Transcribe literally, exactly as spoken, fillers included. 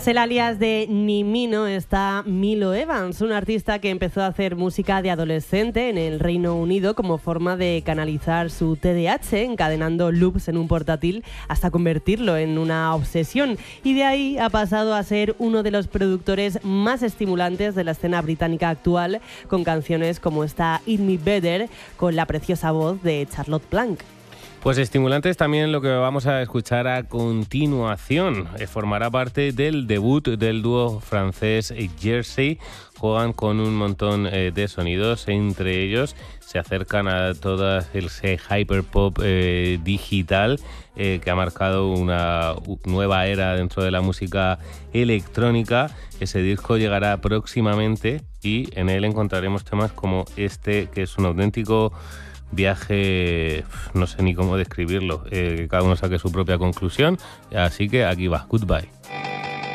El alias de Nimino está Milo Evans, un artista que empezó a hacer música de adolescente en el Reino Unido como forma de canalizar su T D A H, encadenando loops en un portátil hasta convertirlo en una obsesión. Y de ahí ha pasado a ser uno de los productores más estimulantes de la escena británica actual, con canciones como esta Eat Me Better, con la preciosa voz de Charlotte Plank. Pues estimulante es también lo que vamos a escuchar a continuación. Formará parte del debut del dúo francés Jersey. Juegan con un montón eh, de sonidos, entre ellos se acercan a todo ese hyperpop eh, digital eh, que ha marcado una nueva era dentro de la música electrónica. Ese disco llegará próximamente y en él encontraremos temas como este, que es un auténtico viaje, no sé ni cómo describirlo, eh, que cada uno saque su propia conclusión, así que aquí va, Goodbye.